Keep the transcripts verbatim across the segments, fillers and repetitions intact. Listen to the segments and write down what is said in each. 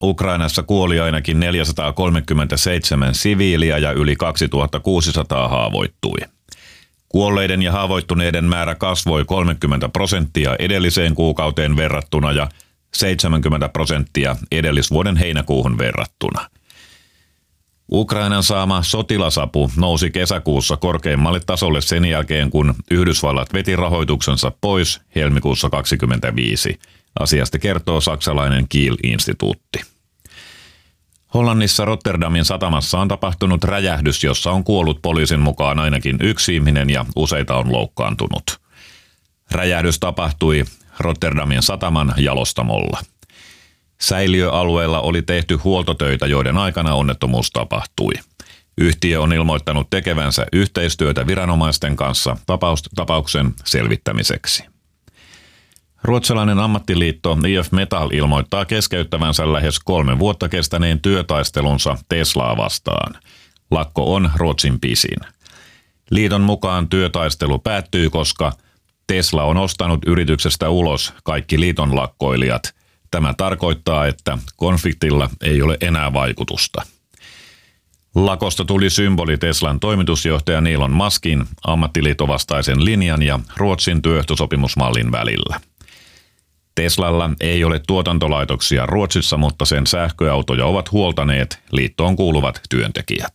Ukrainassa kuoli ainakin neljäsataakolmekymmentäseitsemän siviiliä ja yli kaksituhattakuusisataa haavoittui. Kuolleiden ja haavoittuneiden määrä kasvoi kolmekymmentä prosenttia edelliseen kuukauteen verrattuna ja seitsemänkymmentä prosenttia edellisvuoden heinäkuuhun verrattuna. Ukrainan saama sotilasapu nousi kesäkuussa korkeimmalle tasolle sen jälkeen, kun Yhdysvallat veti rahoituksensa pois helmikuussa kaksikymmentäviisi. Asiasta kertoo saksalainen Kiel-instituutti. Hollannissa Rotterdamin satamassa on tapahtunut räjähdys, jossa on kuollut poliisin mukaan ainakin yksi ihminen ja useita on loukkaantunut. Räjähdys tapahtui Rotterdamin sataman jalostamolla. Säiliöalueella oli tehty huoltotöitä, joiden aikana onnettomuus tapahtui. Yhtiö on ilmoittanut tekevänsä yhteistyötä viranomaisten kanssa tapauksen selvittämiseksi. Ruotsalainen ammattiliitto I F Metall ilmoittaa keskeyttävänsä lähes kolme vuotta kestäneen työtaistelunsa Teslaa vastaan. Lakko on Ruotsin pisin. Liiton mukaan työtaistelu päättyy, koska Tesla on ostanut yrityksestä ulos kaikki liiton lakkoilijat. Tämä tarkoittaa, että konfliktilla ei ole enää vaikutusta. Lakosta tuli symboli Teslan toimitusjohtaja Elon Muskin ammattiliittovastaisen linjan ja Ruotsin työehtosopimusmallin välillä. Teslalla ei ole tuotantolaitoksia Ruotsissa, mutta sen sähköautoja ovat huoltaneet liittoon kuuluvat työntekijät.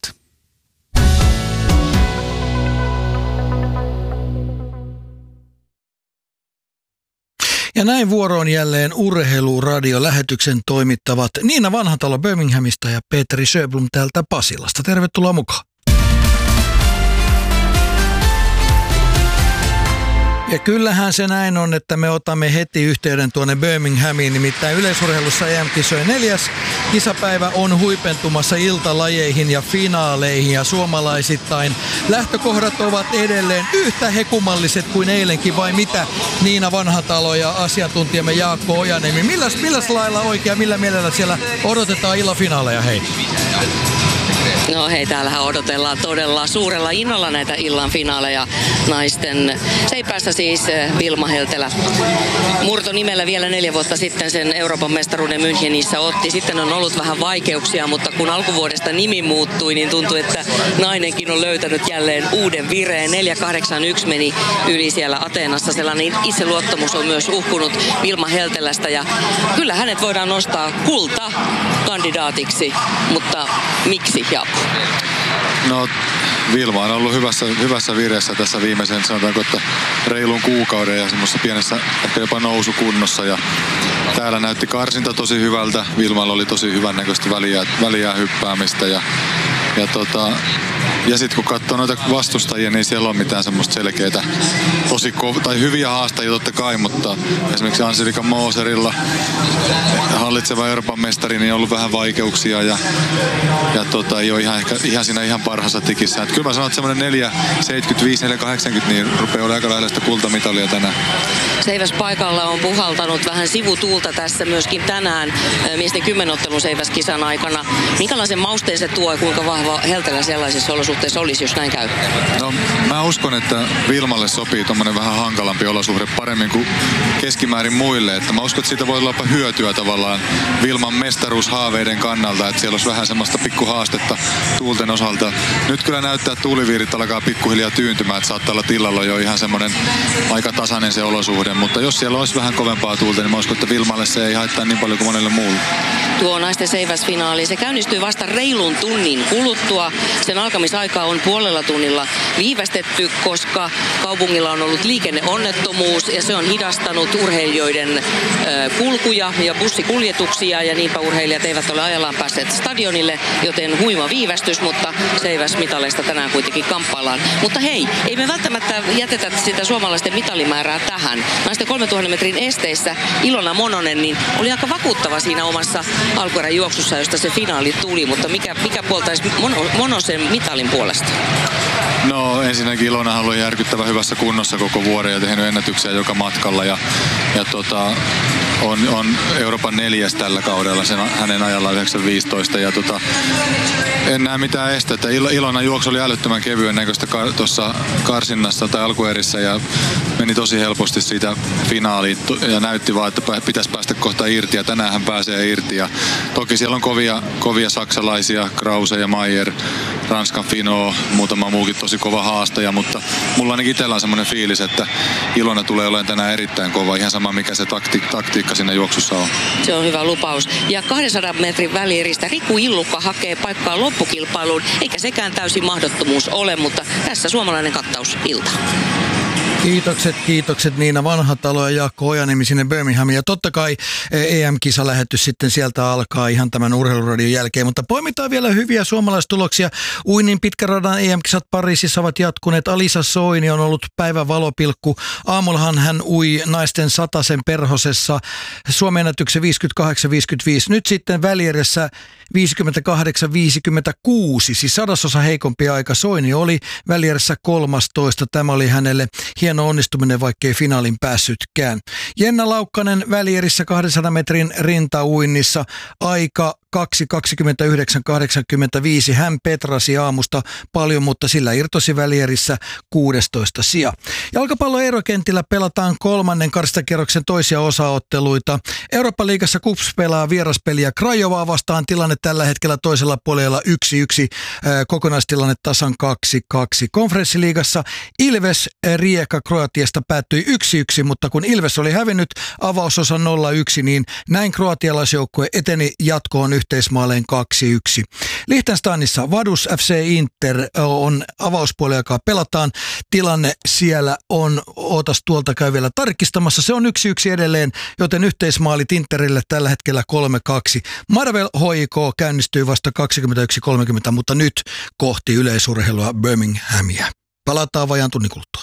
Ja näin vuoroon jälleen Urheiluradio-lähetyksen toimittavat Niina Vanhatalo Birminghamista ja Petri Sjöblom täältä Pasilasta. Tervetuloa mukaan. Ja kyllähän se näin on, että me otamme heti yhteyden tuonne Birminghamiin, nimittäin yleisurheilussa E M-kisojen neljäs kisapäivä on huipentumassa iltalajeihin ja finaaleihin ja suomalaisittain lähtökohdat ovat edelleen yhtä hekumalliset kuin eilenkin, vai mitä Niina Vanhatalo ja asiantuntijamme Jaakko Ojaniemi? Milläs, milläs lailla oikein, millä mielellä siellä odotetaan illan finaaleja, hei? No hei, täällähän odotellaan todella suurella innolla näitä illan finaaleja. Naisten seipäässä siis Vilma Heltelä murtonimellä vielä neljä vuotta sitten sen Euroopan mestaruuden Münchenissä otti. Sitten on ollut vähän vaikeuksia, mutta kun alkuvuodesta nimi muuttui, niin tuntui, että nainenkin on löytänyt jälleen uuden vireen. neljä kahdeksan yksi meni yli siellä Ateenassa. Sellainen itseluottamus on myös uhkunut Vilma Heltelästä ja kyllä hänet voidaan nostaa kulta kandidaatiksi, mutta miksi, Jaakko? No, Vilma on ollut hyvässä, hyvässä vireessä tässä viimeisen, sanotaanko, että reilun kuukauden ja semmoisessa pienessä ehkä jopa nousukunnossa. Ja täällä näytti karsinta tosi hyvältä. Vilmalla oli tosi hyvän näköistä väliä, väliä hyppäämistä ja, ja tota, ja sitten kun katsoo noita vastustajia, niin siellä on mitään semmoista selkeää, tosi kov- tai hyviä haastajia totta kai, mutta esimerkiksi Angelika Moserilla, hallitseva Euroopan mestari, niin on ollut vähän vaikeuksia ja, ja tota, ei ole ihan, ehkä, ihan siinä ihan parhaassa tikissä. Et kyllä mä sanon, että semmoinen neljä seitsemänkymmentäviisi neljä kahdeksankymmentä, niin rupeaa olemaan aika lähellä sitä kultamitalia tänään. Seiväs paikalla on puhaltanut vähän sivutuulta tässä myöskin tänään miesten kymmenottelun Seiväs-kisan aikana. Minkälaisen mausteen se tuo ja kuinka vahva Heltelä sellaisissa olosuhteissa olisi, jos näin käy? No, mä uskon, että Vilmalle sopii tommonen vähän hankalampi olosuhde paremmin kuin keskimäärin muille. Että mä uskon, että siitä voi olla hyötyä tavallaan Vilman mestaruushaaveiden kannalta, että siellä olisi vähän semmoista pikkuhaastetta tuulten osalta. Nyt kyllä näyttää, että tuuliviirit alkaa pikkuhiljaa tyyntymään, että saattaa olla tilalla jo ihan semmoinen aika tasainen se olosuhde. Mutta jos siellä olisi vähän kovempaa tuulta, niin mä uskon, että Vilmalle se ei haittaa niin paljon kuin monelle muulle. Tuo naisten Seiväs-finaali, se käynnistyy vasta reilun tunnin kuluttua. Sen alkamisaika on puolella tunnilla viivästetty, koska kaupungilla on ollut liikenneonnettomuus ja se on hidastanut urheilijoiden kulkuja ja bussikuljetuksia ja niinpä urheilijat eivät ole ajallaan päässeet stadionille, joten huima viivästys, mutta Seiväs-mitaleista tänään kuitenkin kamppaillaan. Mutta hei, ei me välttämättä jätetä sitä suomalaisten mitalimäärää tähän. Naisten kolmetuhatta metrin esteissä Ilona Mononen niin oli aika vakuuttava siinä omassa alkuerän juoksussa, josta se finaali tuli, mutta mikä, mikä puoltaisi Mono, Monosen mitalin puolesta? No ensinnäkin Ilonahan oli järkyttävän hyvässä kunnossa koko vuoden ja tehnyt ennätyksiä joka matkalla ja, ja tota, on, on Euroopan neljäs tällä kaudella, sen, hänen ajallaan yhdeksän viisitoista. Ja tota, en näe mitään estettä. Il, Ilonan juoksu oli älyttömän kevyen näköistä kar, tuossa karsinnassa tai alkuerissä ja meni tosi helposti siitä finaaliin ja näytti vaan, että pitäisi päästä kohta irti ja tänään hän pääsee irti. Ja toki siellä on kovia, kovia saksalaisia, Krause ja Maier, Ranskan Finot, muutama muukin tosi kova haastaja, mutta mulla ainakin itsellä on semmoinen fiilis, että Ilona tulee olemaan tänään erittäin kova, ihan sama mikä se takti- taktiikka siinä juoksussa on. Se on hyvä lupaus. Ja kahdensadan metrin välieristä Riku Illukka hakee paikkaa loppukilpailuun, eikä sekään täysin mahdottomuus ole, mutta tässä suomalainen kattaus ilta. Kiitokset, kiitokset Niina Vanhatalo ja Jaakko Ojaniemi sinne Birminghamiin. Ja totta kai E M-kisalähetys sitten sieltä alkaa ihan tämän urheiluradion jälkeen. Mutta poimitaan vielä hyviä suomalaistuloksia. Uinnin pitkäradan E M-kisat Pariisissa ovat jatkuneet. Alisa Soini on ollut päivän valopilkku. Aamullahan hän ui naisten satasen Perhosessa Suomen ennätyksen viisikymmentäkahdeksan viisikymmentäviisi. Nyt sitten välierissä viisikymmentäkahdeksan viisikymmentäkuusi, siis sadasosa heikompi aika. Soini oli välierissä kolmastoista. Tämä oli hänelle hieno onnistuminen, vaikkei finaalin päässytkään. Jenna Laukkanen välierissä kahdensadan metrin rintauinnissa aika kaksi kaksikymmentäyhdeksän kahdeksankymmentäviisi. Hän petrasi aamusta paljon, mutta sillä irtosi välierissä kuudestoista sija. Jalkapallon erokentillä pelataan kolmannen karstakierroksen toisia osaotteluita. Eurooppa-liigassa K U P S pelaa vieraspeliä Craiovaa vastaan. Tilanne tällä hetkellä toisella puolella yksi yksi, kokonaistilanne tasan kaksi kaksi. Konferenssiliigassa Ilves Rijeka Kroatiasta päättyi yksi yksi, mutta kun Ilves oli hävinnyt avausosa nolla yksi, niin näin kroatialaisjoukkue eteni jatkoon yhteismaaleen kaksi yksi. Liechtensteinissa Vaduz F C Inter on avauspuoli, joka pelataan. Tilanne siellä on, ootas tuolta käy vielä tarkistamassa, se on yksi yksi edelleen, joten yhteismaalit Interille tällä hetkellä kolme kaksi. Marvel H I K käynnistyy vasta kaksikymmentäyksi kolmekymmentä, mutta nyt kohti yleisurheilua Birminghamia. Palataan vajaan tunnin kuluttua.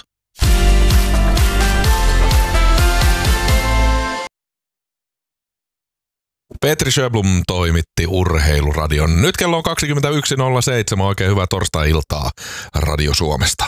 Petri Sjöblom toimitti Urheiluradion. Nyt kello on kaksikymmentäyksi nolla seitsemän. Oikein hyvää torstai-iltaa Radio Suomesta.